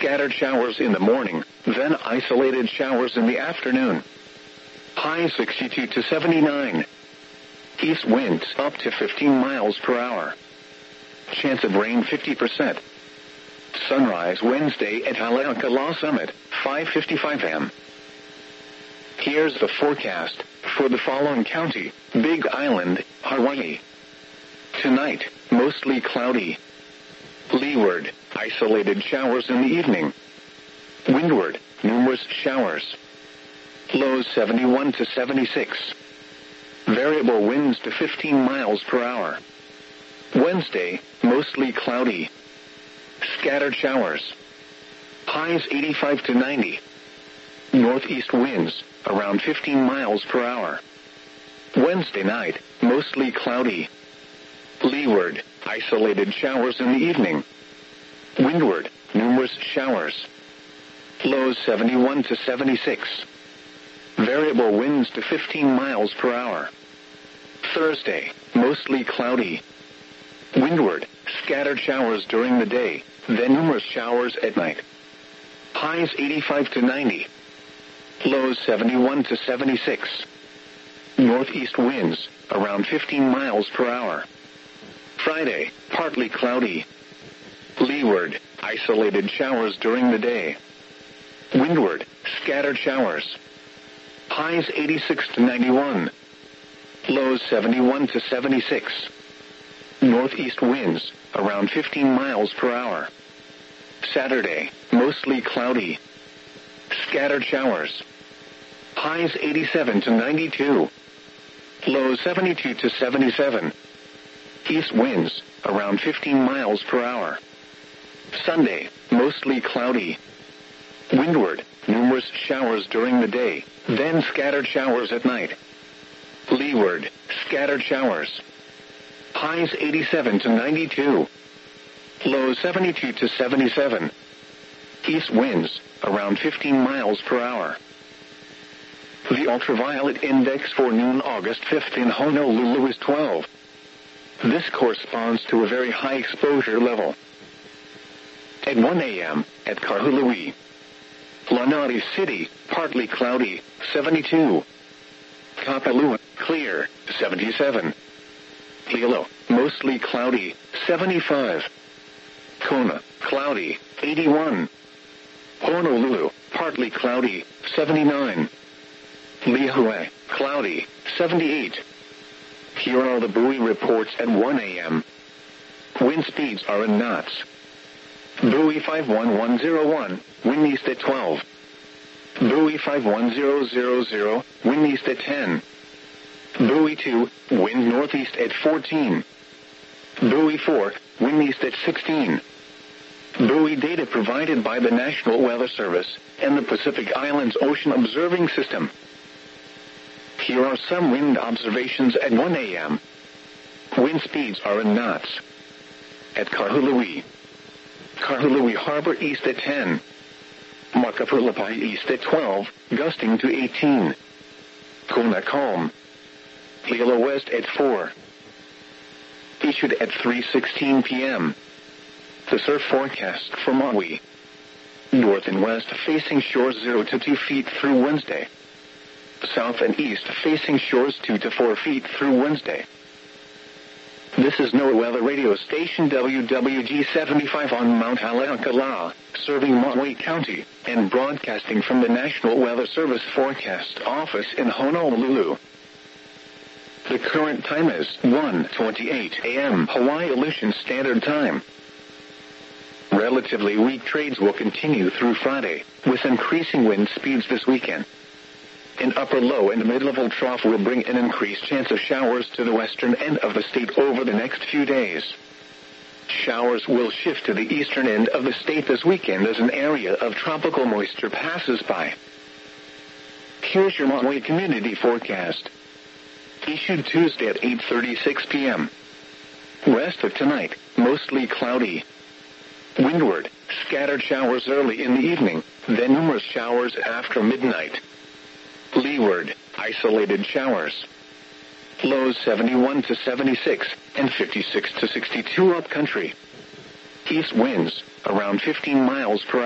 scattered showers in the morning, then isolated showers in the afternoon. High 62 to 79. East winds up to 15 miles per hour. Chance of rain 50%. Sunrise Wednesday at Haleakala Summit, 5:55 a.m. Here's the forecast for the following county: Big Island, Hawaii. Tonight, mostly cloudy. Leeward, isolated showers in the evening. Windward, numerous showers. Lows 71 to 76. Variable winds to 15 miles per hour. Wednesday, mostly cloudy. Scattered showers. Highs 85 to 90. Northeast winds around 15 miles per hour. Wednesday night, mostly cloudy. Leeward, isolated showers in the evening. Windward, numerous showers. Lows 71 to 76. Variable winds to 15 miles per hour. Thursday, mostly cloudy. Windward, scattered showers during the day, then numerous showers at night. Highs 85 to 90. Lows 71 to 76. Northeast winds around 15 miles per hour. Friday, partly cloudy. Leeward, isolated showers during the day. Windward, scattered showers. Highs 86 to 91. Lows 71 to 76. Northeast winds around 15 miles per hour. Saturday, mostly cloudy. Scattered showers. Highs 87 to 92. Lows 72 to 77. East winds around 15 miles per hour. Sunday, mostly cloudy. Windward, numerous showers during the day, then scattered showers at night. Leeward, scattered showers. Highs 87 to 92. Lows 72 to 77. East winds around 15 miles per hour. The ultraviolet index for noon August 5th in Honolulu is 12. This corresponds to a very high exposure level. At 1 a.m. at Kahului. Lanai City, partly cloudy, 72. Kapalua, clear, 77. Hilo, mostly cloudy, 75. Kona, cloudy, 81. Honolulu, partly cloudy, 79. Lihue, cloudy, 78. Here are the buoy reports at 1 a.m. Wind speeds are in knots. Buoy 51101, wind east at 12. Buoy 51000, wind east at 10. Buoy 2, wind northeast at 14. Buoy 4, wind east at 16. Buoy data provided by the National Weather Service and the Pacific Islands Ocean Observing System. Here are some wind observations at 1 a.m. Wind speeds are in knots. At Kahului. Kahului Harbor east at 10. Makapulapai east at 12, gusting to 18. Kona calm. Hilo west at 4. Issued at 3:16 p.m. The surf forecast for Maui. North and west facing shores 0 to 2 feet through Wednesday. South and east facing shores 2 to 4 feet through Wednesday. This is NOAA Weather Radio Station WWG-75 on Mount Haleakala, serving Maui County, and broadcasting from the National Weather Service Forecast Office in Honolulu. The current time is 1:28 a.m. Hawaii Aleutian Standard Time. Relatively weak trades will continue through Friday, with increasing wind speeds this weekend. An upper low and mid-level trough will bring an increased chance of showers to the western end of the state over the next few days. Showers will shift to the eastern end of the state this weekend as an area of tropical moisture passes by. Here's your Maui community forecast. Issued Tuesday at 8:36 p.m. Rest of tonight, mostly cloudy. Windward, scattered showers early in the evening, then numerous showers after midnight. Leeward, isolated showers. Lows 71 to 76 and 56 to 62 upcountry. East winds around 15 miles per hour.